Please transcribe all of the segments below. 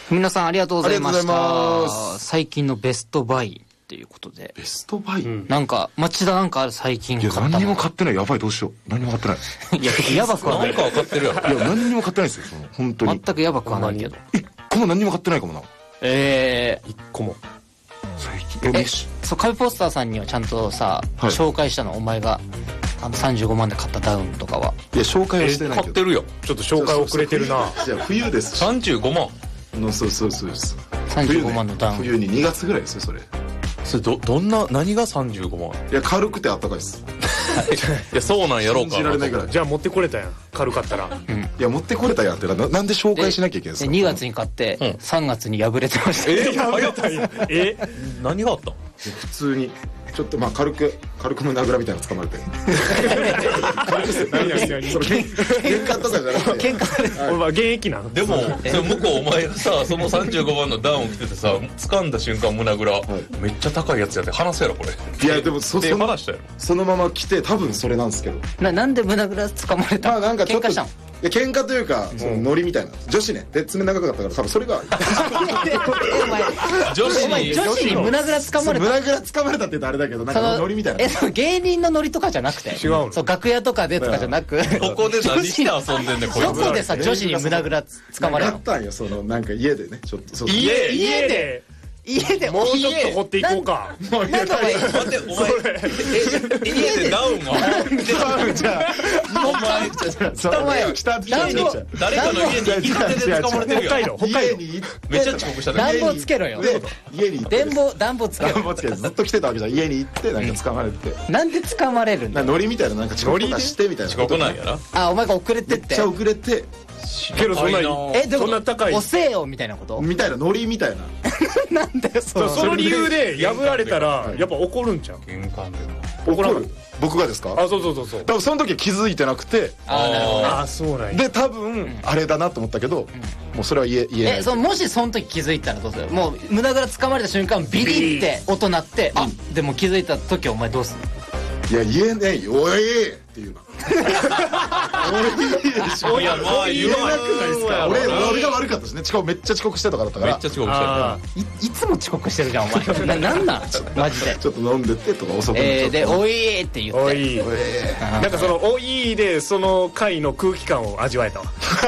皆さんありがとうございました。 ありがとうございます。 最近のベストバイっていうことで。 ベストバイ、 なんか、町田なんかある最近買ったの。 いや、何にも買ってない。やばい、どうしよう。何にも買ってない。 いや、やばくはない。 なんかは買ってるやろ。 いや、何にも買ってないですよ。本当に。 全くやばくはないけど。 一個も何にも買ってないかもな。 一個も。 最近。 そう、カビポスターさんにはちゃんとさ、紹介したの、お前が。35万で買ったダウンとかは。 いや、紹介はしてないけど。 買ってるよ。 ちょっと紹介遅れてるな。 じゃあ冬です。 35万の、そうです。 35万のダウン。 冬に2月ぐらいですよ、それ。 それどんな、何が35万？ いや、軽くてあったかいです。 いや、そうなんやろうか。 信じられないぐらい。 じゃあ持ってこれたやん、軽かったら。 いや、持ってこれたやんってなんで紹介しなきゃいけないんですか。 2月に買って、3月に破れてました。 破れたんや。 何があった？ 普通にちょっとまあ軽く胸ぐらみたいなの掴まれて。軽くって何その喧嘩とかじゃなくて。喧嘩。 俺は現役なの。 でも向こうお前がさ、その35万のダウン着ててさ、掴んだ瞬間胸ぐらめっちゃ高いやつやって話すやろこれ。 いやでも手離したやろ。 そのまま来て多分それなんですけど。 なんで胸ぐら掴まれた？ まあなんかちょっと喧嘩したの？ いや喧嘩というかそのノリみたいな女子ねで爪長かったから多分それが女子に胸ぐら掴まれた。 胸ぐら掴まれたって言うとあれだけどなんかノリみたいな。 芸人のノリとかじゃなくて。 違うの。 そう楽屋とかでとかじゃなく。 ここで何して遊んでんねんこいつ。 どこでさ女子に胸ぐら掴まれたの？ やったんよそのなんか家でねちょっと。 家でもうちょっと掘っていこうか。 待ってお前家でダウンはじゃあお前誰かの家に行きたてで掴まれてるよ。 北海道めっちゃ遅刻したね。 暖房つけろよ。 家に行って暖房つけろ。 暖房つけてずっと来てたわけじゃん。家に行ってなんか掴まれて。 なんで掴まれるんだ？ ノリみたいななんか遅刻とかしてみたいな。 遅刻なんやな。 あ、お前が遅れてって。 めっちゃ遅れて。 けどそんなでもそんな高い遅えよみたいなこと？ みたいなノリみたいな。 なんだよその理由で破られたらやっぱ怒るんちゃう？ 玄関で怒る？僕がですか？ あ、そう多分その時気づいてなくて。 あ、そうなんや。 で多分あれだなと思ったけどもうそれは言えない。 もしその時気づいたらどうする？もう胸ぐら掴まれた瞬間ビリって音鳴ってでも気づいた時お前どうすんの？ いや言えないよ。おいっていうな。 いやまあ言えなくないですか。 俺が悪かったですね。しかもめっちゃ遅刻してたからだから。 めっちゃ遅刻してる。いつも遅刻してるじゃんお前。なんなんマジで。 ちょっと飲んでってとか遅くなっちゃって。 でおいって言って。 おい。なんかそのおいでその回の空気感を味わえたわ。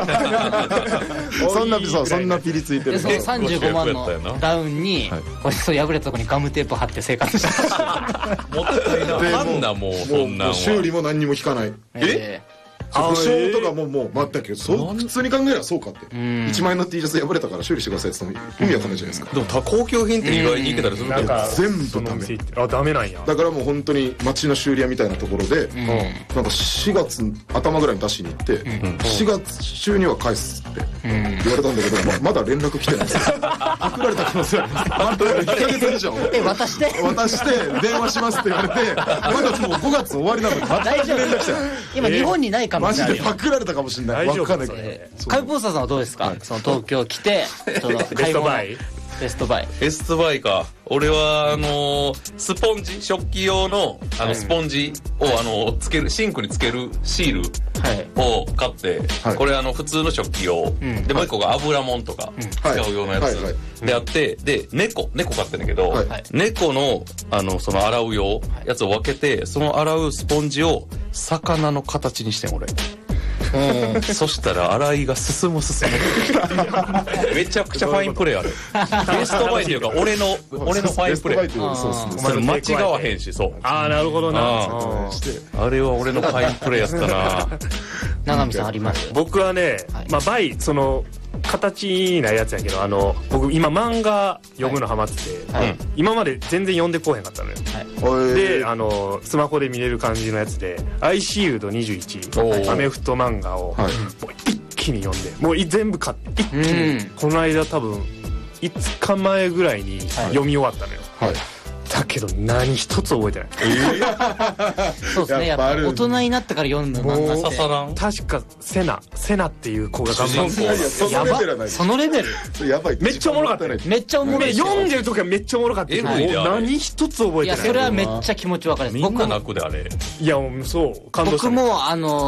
そんなピリついてる。 その35万のダウンにこれそう破れたとこにガムテープ貼って生活してた。 もったいな。なんだもうそんな修理も何にも引かない。故障とかもう待ったけど普通に考えればそうかって1万円の T シャツ破れたから修理してくださいって言っても意味わかんないじゃないですか。 でも高級品って意外にいけたりするけど全部ダメ。 あ、ダメなんや。 だからもう本当に街の修理屋みたいなところでなんか4月頭ぐらいに出しに行って4月中には返すって言われたんだけどまだ連絡来てないんですよ。パクられた可能性あります。1ヶ月以上渡して電話しますって言われてまだもう5月終わりなのに全く連絡してない。 今日本にない可能性あるよ。 マジでパクられたかもしれない。わかんないけど。 カイポーサーさんはどうですか？その東京来てベストバイ。 ベストバイ。 ベストバイか。俺はスポンジ食器用のスポンジをつけるシンクにつけるシールを買ってこれ普通の食器用でもう一個が油もんとか使う用のやつであってで猫買ってんだけど猫のその洗う用やつを分けてその洗うスポンジを魚の形にしてん俺。そしたら洗いが進むめちゃくちゃファインプレーある。ベストバイっていうか俺のファインプレーそれ間違わへんし。そうああなるほどな。 あれは俺のファインプレーやったな。 永見さんあります？ 僕はねまあバイその形なやつやけど僕今漫画読むのハマってて今まで全然読んでこうへんかったのよ。でスマホで見れる感じのやつでアイシールド21アメフト漫画を一気に読んでもう全部買って一気にこの間多分5日前ぐらいに読み終わったのよ。だけど何一つ覚えてない。 そうですね。やっぱ大人になってから読んだ漫画刺さらん。 確かセナっていう子が頑張ってやばそのレベルやばい。 めっちゃおもろかったね。 めっちゃおもろい。 読んでる時はめっちゃおもろかったけど何一つ覚えてない。 いやそれはめっちゃ気持ちわかる。 みんな泣くであれ。 いやそう感動した。 僕も